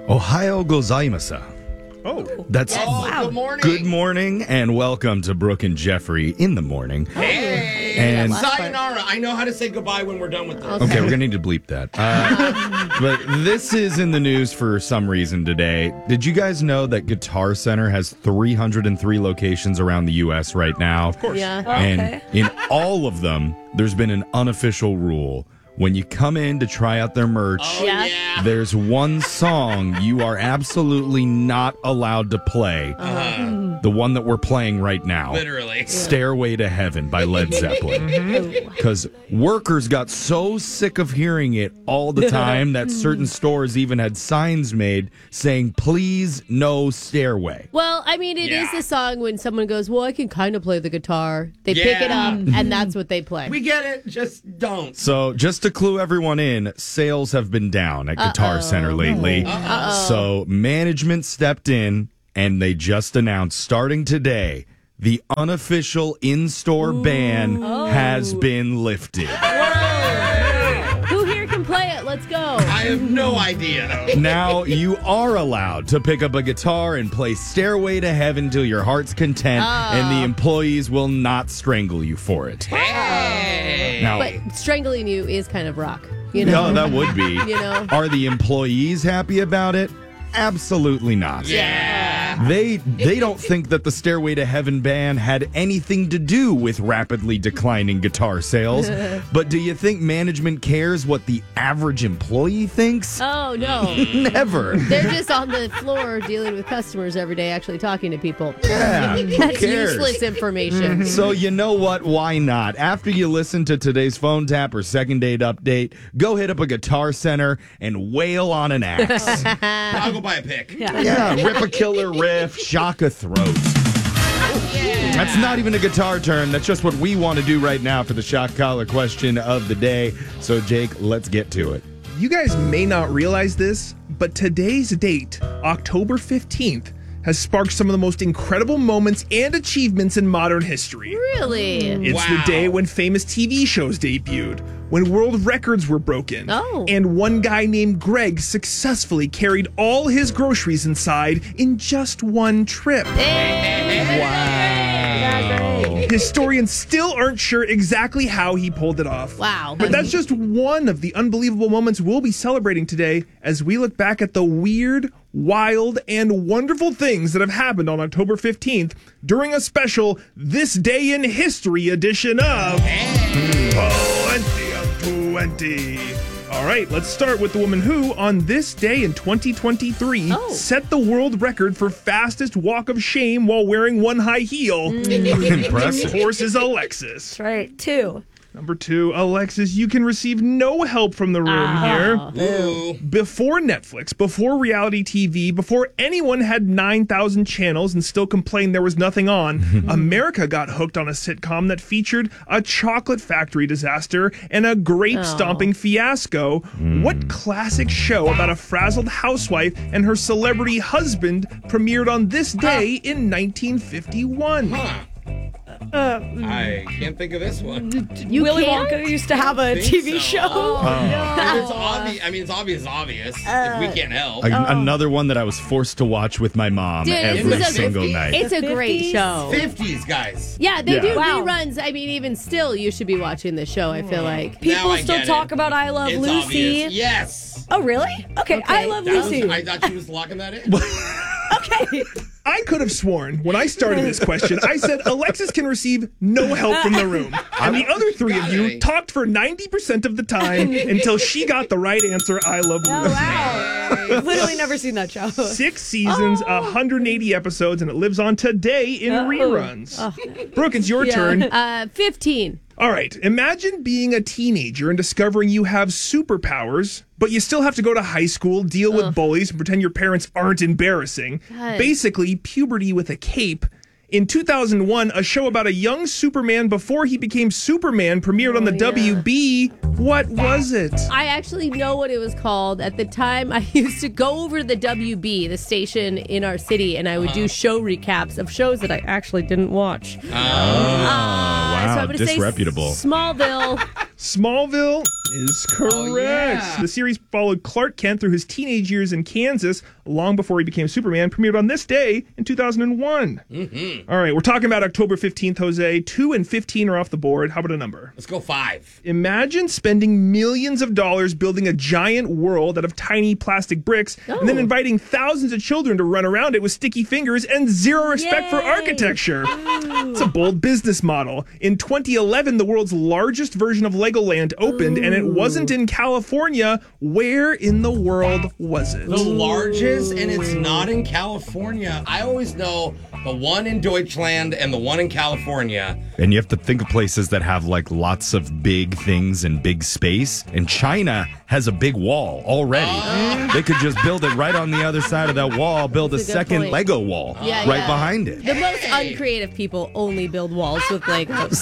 Ohio gozaimasu. Oh. That's Wow. Good morning. Good morning, and welcome to Brooke and Jeffrey in the morning. Hey. And- Sayonara. I know how to say goodbye when we're done with this. Okay, we're going to need to bleep that. But this is in the news for some reason today. Did you guys know that Guitar Center has 303 locations around the U.S. right now? Of course. Yeah. And in all of them, there's been an unofficial rule. When you come in to try out their merch, Yeah. there's one song you are absolutely not allowed to play. The one that we're playing right now. Literally. Stairway to Heaven by Led Zeppelin. Because workers got so sick of hearing it all the time that certain stores even had signs made saying, please, no stairway. Well, I mean, it is the song when someone goes, well, I can kind of play the guitar. They pick it Yeah. up, and that's what they play. We get it. Just don't. So just to clue everyone in, sales have been down at Guitar Center lately. So management stepped in and they just announced starting today, the unofficial in-store ban has been lifted. Who here can play it? Let's go. I have no idea. Now you are allowed to pick up a guitar and play Stairway to Heaven till your heart's content, and the employees will not strangle you for it. Hey. Now, But strangling you is kind of rock, you know? no, that would be. You know? Are the employees happy about it? Absolutely not. Yeah. They don't think that the Stairway to Heaven ban had anything to do with rapidly declining guitar sales. But do you think management cares what the average employee thinks? Oh, no. Never. They're just on the floor dealing with customers every day, actually talking to people. Yeah, who That's cares? useless information. So you know what? Why not? After you listen to today's phone tap or second date update, go hit up a Guitar Center and wail on an axe. I'll go buy a pick. Yeah, rip a killer riff, shock a throat. That's not even a guitar turn. That's just what we want to do right now for the shock collar question of the day. So, Jake, let's get to it. You guys may not realize this, but today's date, October 15th, has sparked some of the most incredible moments and achievements in modern history. Really? It's the day when famous TV shows debuted, when world records were broken, and one guy named Greg successfully carried all his groceries inside in just one trip. Historians still aren't sure exactly how he pulled it off. Wow. But that's just one of the unbelievable moments we'll be celebrating today as we look back at the weird, wild, and wonderful things that have happened on October 15th during a special This Day in History edition of Plenty of 20. All right, let's start with the woman who, on this day in 2023, set the world record for fastest walk of shame while wearing one high heel. Impressive. Of course, is Alexis. That's right, 2. Number 2, Alexis, you can receive no help from the room here. Ooh. Before Netflix, before reality TV, before anyone had 9,000 channels and still complained there was nothing on, America got hooked on a sitcom that featured a chocolate factory disaster and a grape stomping fiasco. What classic show about a frazzled housewife and her celebrity husband premiered on this day in 1951? I can't think of this one. Willy Wonka used to have a think TV so. show. It's obvious. I mean, it's obvious. If we can't help. Another one that I was forced to watch with my mom Dude, every this is a- single night. It's a great 50s? show. 50s, guys. Yeah, they do Wow. reruns. I mean, even still, you should be watching this show, I feel like. People Now I still get talk it. about I Love It's Lucy. obvious. Yes. Oh, really? Okay, I Love Lucy. I thought she was locking that in. Okay. I could have sworn when I started this question, I said Alexis can receive no help from the room. And the other three of you talked for 90% of the time until she got the right answer, I Love Lucy. Oh, wow. I've literally never seen that show. 6 seasons, 180 episodes, and it lives on today in reruns. Brooke, it's your turn. 15. All right, imagine being a teenager and discovering you have superpowers, but you still have to go to high school, deal with bullies, and pretend your parents aren't embarrassing. God. Basically, puberty with a cape. In 2001, a show about a young Superman before he became Superman premiered on the WB. What was it? I actually know what it was called. At the time, I used to go over to the WB, the station in our city, and I would do show recaps of shows that I actually didn't watch. Wow, So I'm gonna disreputable. say Smallville. Smallville is correct. Oh, yeah. The series followed Clark Kent through his teenage years in Kansas, long before he became Superman, premiered on this day in 2001. All right, we're talking about October 15th, Jose. 2 and 15 are off the board. How about a number? Let's go 5. Imagine spending millions of dollars building a giant world out of tiny plastic bricks and then inviting thousands of children to run around it with sticky fingers and zero respect for Yay. architecture. It's a bold business model. In 2011, the world's largest version of Legoland opened, and it wasn't in California. Where in the world was it? The largest, and it's not in California. I always know the one in Deutschland and the one in California. And you have to think of places that have like lots of big things and big space. And China has a big wall already. They could just build it right on the other side of that wall, build That's a a good second point. Lego wall right behind it. The most uncreative people only build walls with Legos.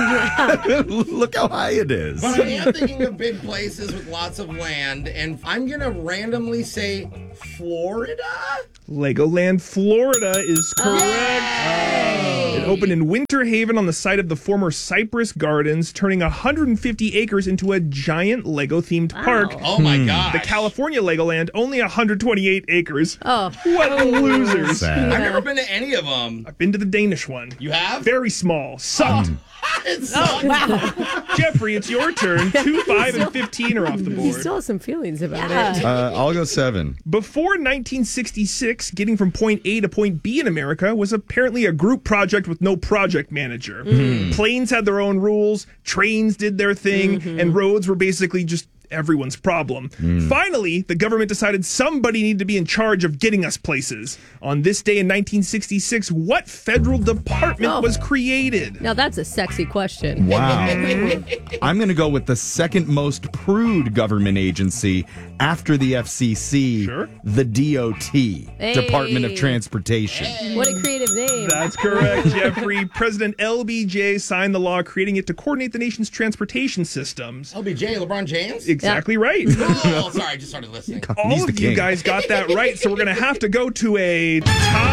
Look how high it is. But I am thinking of big places with lots of land, and I'm going to randomly say Florida? Legoland, Florida is correct. It opened in Winter Haven on the site of the former Cypress Gardens, turning 150 acres into a giant Lego-themed park. Oh my gosh. The California Legoland, only 128 acres. Oh. What losers. Sad. I've never been to any of them. I've been to the Danish one. You have? Very small. Sucked. It sucks. Jeffrey, it's your turn. 2, 5, and 15 are off the You board. still have some feelings about it. I'll go 7. Before 1966, getting from point A to point B in America was apparently a group project with no project manager. Planes had their own rules, trains did their thing, and roads were basically just everyone's problem. Finally, the government decided somebody needed to be in charge of getting us places. On this day in 1966, what federal department was created? Now that's a sexy question. Wow. I'm going to go with the second most prude government agency after the FCC, Sure. the DOT, Department of Transportation. What a creative name. That's correct, Jeffrey. President LBJ signed the law creating it to coordinate the nation's transportation systems. LBJ, LeBron James? Exactly right. Oh, sorry, I just started listening. All He's the of you king. guys got that right, so we're going to have to go to a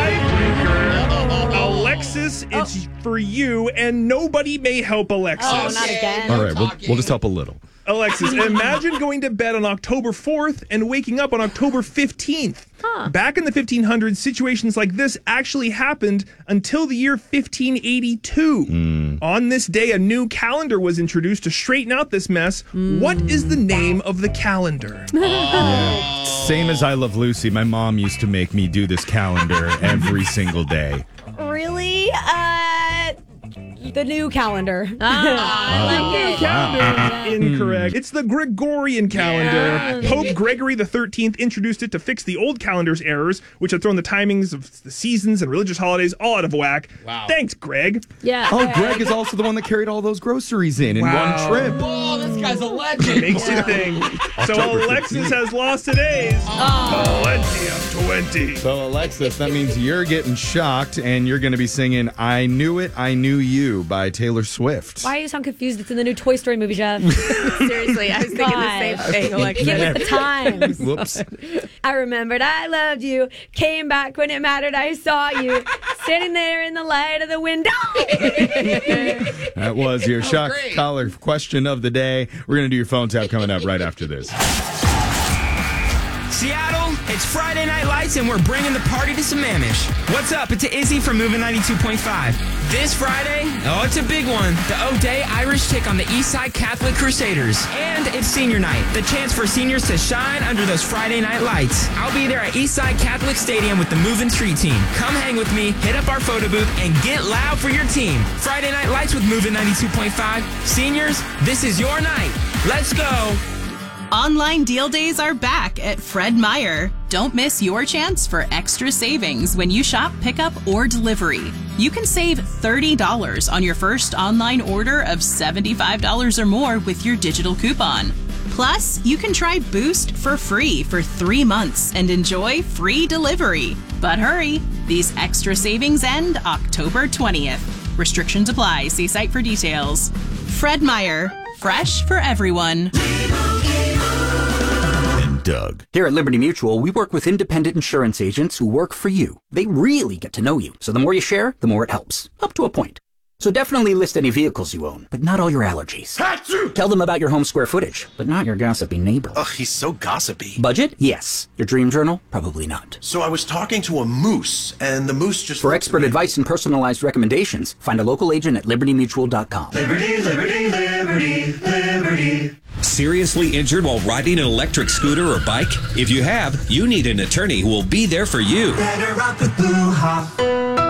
tiebreaker. Alexis, it's for you, and nobody may help Alexis. Oh, not again. All right, we'll just help a little. Alexis, imagine going to bed on October 4th and waking up on October 15th. Back in the 1500s, situations like this actually happened until the year 1582. On this day, a new calendar was introduced to straighten out this mess. What is the name of the calendar? Same as I Love Lucy, my mom used to make me do this calendar every single day. Really? The new calendar. I like it. Incorrect. It's the Gregorian calendar. Pope Gregory XIII introduced it to fix the old calendar's errors, which had thrown the timings of the seasons and religious holidays all out of whack. Wow. Thanks, Greg. Yeah. Oh, Greg is also the one that carried all those groceries in one trip. Oh, this guy's a legend. Makes you think. So October Alexis has lost today's plenty of 20. So, Alexis, that means you're getting shocked, and you're going to be singing I Knew It, I Knew You by Taylor Swift. Why are you sound confused? It's in the new Toy Story movie, Jeff. Seriously, I was thinking the same thing, Alexis. Get with the times. Whoops. I remembered I loved you. Came back when it mattered. I saw you standing there in the light of the window. That was your shock great. collar question of the day. We're going to do your phone tap coming up right after this. Seattle, it's Friday Night Lights and we're bringing the party to Sammamish. What's up? It's Izzy from Moving 92.5. This Friday, it's a big one. The O'Day Irish take on the Eastside Catholic Crusaders. And it's senior night, the chance for seniors to shine under those Friday night lights. I'll be there at Eastside Catholic Stadium with the Moving Street team. Come hang with me, hit up our photo booth, and get loud for your team. Friday Night Lights with Moving 92.5. Seniors, this is your night. Let's go. Online deal days are back at Fred Meyer. Don't miss your chance for extra savings when you shop, pickup, or delivery. You can save $30 on your first online order of $75 or more with your digital coupon. Plus, you can try Boost for free for 3 months and enjoy free delivery. But hurry, these extra savings end October 20th. Restrictions apply. See site for details. Fred Meyer, fresh for everyone. Doug. Here at Liberty Mutual, we work with independent insurance agents who work for you. They really get to know you. So the more you share, the more it helps. Up to a point. So definitely list any vehicles you own, but not all your allergies. Tell them about your home square footage, but not your gossipy neighbor. Ugh, he's so gossipy. Budget? Yes. Your dream journal? Probably not. So I was talking to a moose, and the moose just... For expert advice and personalized recommendations, find a local agent at libertymutual.com. Liberty, liberty, liberty, liberty. Seriously injured while riding an electric scooter or bike? If you have, you need an attorney who will be there for you. Better rock with Blue Hop.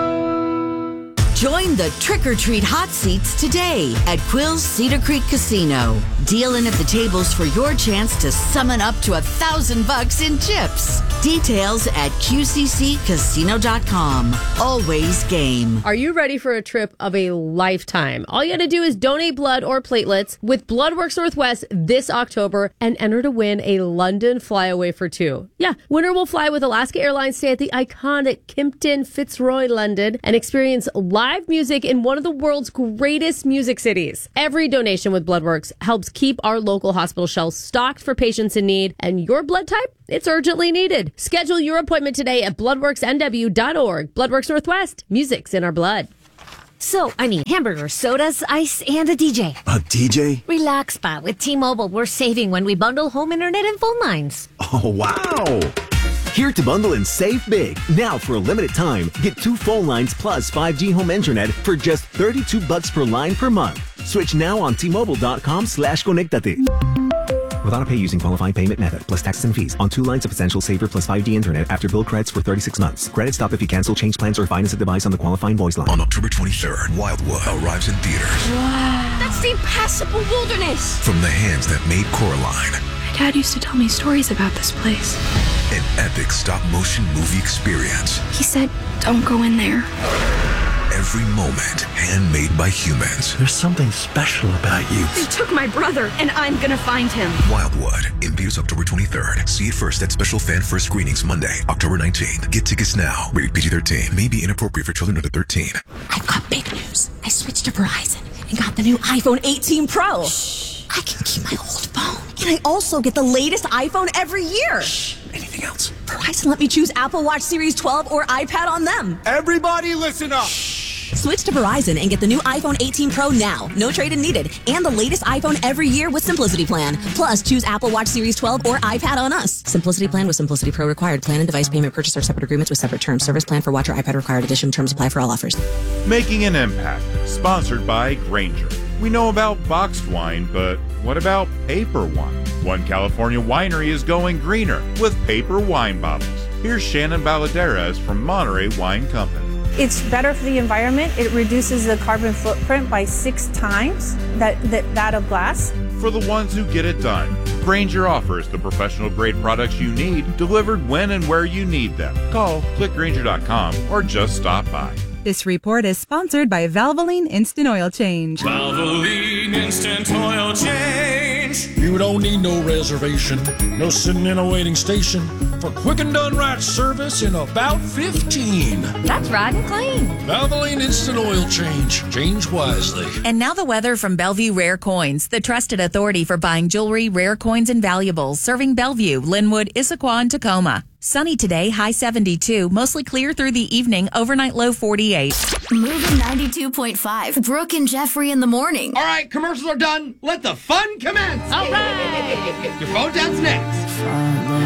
Join the trick-or-treat hot seats today at Quill's Cedar Creek Casino. Dealing at the tables for your chance to summon up to $1,000 in chips. Details at QCCCasino.com. Always game. Are you ready for a trip of a lifetime? All you got to do is donate blood or platelets with Bloodworks Northwest this October and enter to win a London flyaway for two. Yeah, winner will fly with Alaska Airlines, stay at the iconic Kimpton Fitzroy London, and experience live music in one of the world's greatest music cities. Every donation with Bloodworks helps keep our local hospital shelves stocked for patients in need, and your blood type, it's urgently needed. Schedule your appointment today at bloodworksnw.org. Bloodworks Northwest, music's in our blood. So, I need hamburgers, sodas, ice, and a DJ. A DJ? Relax, Pa. With T-Mobile, we're saving when we bundle home internet and phone lines. Oh, wow! Here to bundle and save big. Now, for a limited time, get 2 phone lines plus 5G home internet for just $32 per line per month. Switch now on T-Mobile.com/conectate. With auto pay using qualifying payment method, plus taxes and fees, on 2 lines of Essential Saver plus 5G internet after bill credits for 36 months. Credit stop if you cancel, change plans, or finance a device on the qualifying voice line. On October 23rd, Wildwood arrives in theaters. Wow. That's the impassable wilderness. From the hands that made Coraline. My dad used to tell me stories about this place. An epic stop-motion movie experience. He said, don't go in there. Every moment handmade by humans. There's something special about you. They took my brother, and I'm gonna find him. Wildwood, in theaters October 23rd. See it first at special fan first screenings Monday, October 19th. Get tickets now. Rated PG-13. May be inappropriate for children under 13. I've got big news. I switched to Verizon and got the new iPhone 18 Pro. Shh. I can keep my old phone. And I also get the latest iPhone every year. Shh. Anything else? Verizon let me choose Apple Watch Series 12 or iPad on them. Everybody listen up. Switch to Verizon and get the new iPhone 18 Pro now. No trade-in needed. And the latest iPhone every year with Simplicity Plan. Plus, choose Apple Watch Series 12 or iPad on us. Simplicity Plan with Simplicity Pro required. Plan and device payment purchase are separate agreements with separate terms. Service plan for watch or iPad required. Addition terms apply for all offers. Making an Impact. Sponsored by Grainger. We know about boxed wine, but what about paper wine? One California winery is going greener with paper wine bottles. Here's Shannon Baladeras from Monterey Wine Company. It's better for the environment. It reduces the carbon footprint by 6 times that of glass. For the ones who get it done, Grainger offers the professional grade products you need delivered when and where you need them. Call, click Grainger.com, or just stop by. This report is sponsored by Valvoline Instant Oil Change. Valvoline Instant Oil Change. You don't need no reservation, no sitting in a waiting station for quick and done right service in about 15. That's right and clean. Valvoline Instant Oil Change. Change wisely. And now the weather from Bellevue Rare Coins, the trusted authority for buying jewelry, rare coins, and valuables, serving Bellevue, Linwood, Issaquah, and Tacoma. Sunny today, high 72, mostly clear through the evening, overnight low 48. Moving 92.5. Brooke and Jeffrey in the morning. All right, commercials are done. Let the fun commence. All right. Your phone tap's next.